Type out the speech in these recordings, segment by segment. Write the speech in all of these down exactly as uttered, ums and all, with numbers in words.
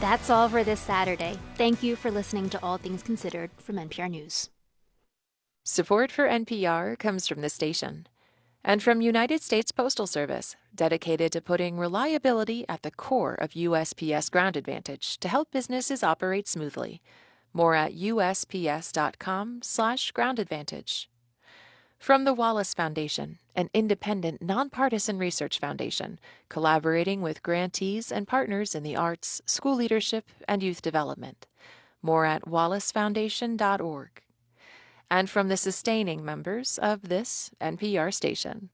That's all for this Saturday. Thank you for listening to All Things Considered from N P R News. Support for N P R comes from the station and from United States Postal Service, dedicated to putting reliability at the core of U S P S Ground Advantage to help businesses operate smoothly. More at U S P S dot com slash ground advantage. From the Wallace Foundation, an independent, nonpartisan research foundation, collaborating with grantees and partners in the arts, school leadership, and youth development. More at wallace foundation dot org. And from the sustaining members of this N P R station.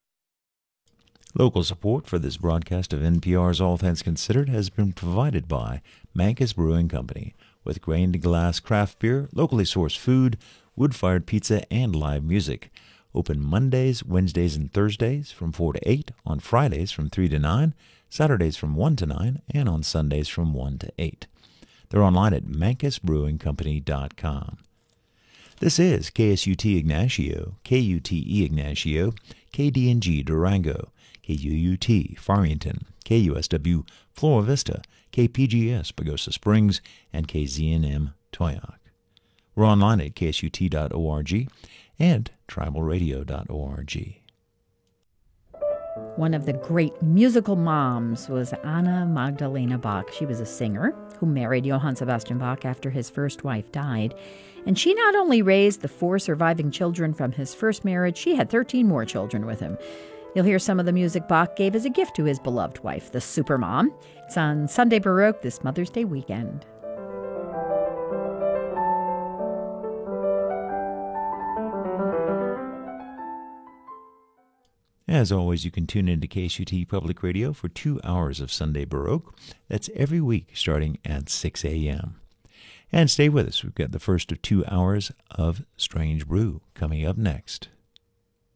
Local support for this broadcast of N P R's All Things Considered has been provided by Mancus Brewing Company, with grain-to-glass craft beer, locally sourced food, wood-fired pizza, and live music. Open Mondays, Wednesdays, and Thursdays from four to eight, on Fridays from three to nine, Saturdays from one to nine, and on Sundays from one to eight. They're online at mancus brewing company dot com. This is K S U T Ignacio, K U T E Ignacio, K D N G Durango, K U U T Farmington, K U S W Flora Vista, K P G S Pagosa Springs, and K Z N M Toyoak. We're online at K S U T dot org and tribal radio dot org. One of the great musical moms was Anna Magdalena Bach. She was a singer who married Johann Sebastian Bach after his first wife died. And she not only raised the four surviving children from his first marriage, she had thirteen more children with him. You'll hear some of the music Bach gave as a gift to his beloved wife, the Supermom. It's on Sunday Baroque this Mother's Day weekend. As always, you can tune into K S U T Public Radio for two hours of Sunday Baroque. That's every week starting at six a.m. And stay with us. We've got the first of two hours of Strange Brew coming up next.